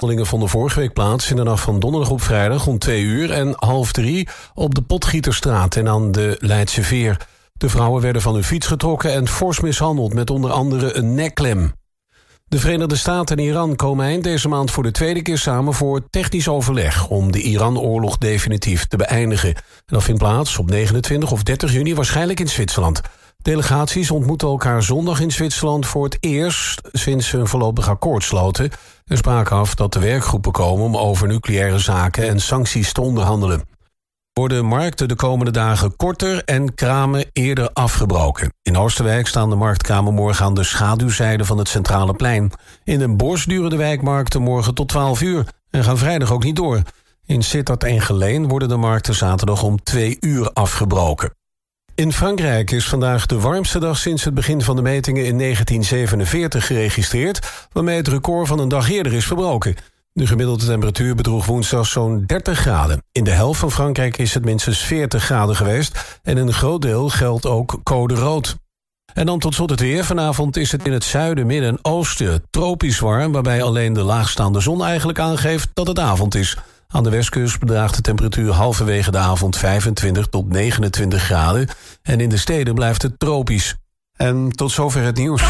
Handelingen vonden vorige week plaats in de nacht van donderdag op vrijdag rond 2 uur en 2:30 op de Potgieterstraat en aan de Leidse Veer. De vrouwen werden van hun fiets getrokken en fors mishandeld met onder andere een nekklem. De Verenigde Staten en Iran komen eind deze maand voor de tweede keer samen voor technisch overleg om de Iran-oorlog definitief te beëindigen. En dat vindt plaats op 29 of 30 juni waarschijnlijk in Zwitserland. Delegaties ontmoeten elkaar zondag in Zwitserland voor het eerst sinds ze een voorlopig akkoord sloten en spraken af dat de werkgroepen komen om over nucleaire zaken en sancties te onderhandelen. Worden markten de komende dagen korter en kramen eerder afgebroken. In Oosterwijk staan de marktkramen morgen aan de schaduwzijde van het centrale plein. In Den Bosch duren de wijkmarkten morgen tot 12 uur en gaan vrijdag ook niet door. In Sittard en Geleen worden de markten zaterdag om 2 uur afgebroken. In Frankrijk is vandaag de warmste dag sinds het begin van de metingen in 1947 geregistreerd, waarmee het record van een dag eerder is verbroken. De gemiddelde temperatuur bedroeg woensdag zo'n 30 graden. In de helft van Frankrijk is het minstens 40 graden geweest en in een groot deel geldt ook code rood. En dan tot slot het weer. Vanavond is het in het zuiden, midden en oosten tropisch warm, waarbij alleen de laagstaande zon eigenlijk aangeeft dat het avond is. Aan de westkust bedraagt de temperatuur halverwege de avond 25 tot 29 graden. En in de steden blijft het tropisch. En tot zover het nieuws.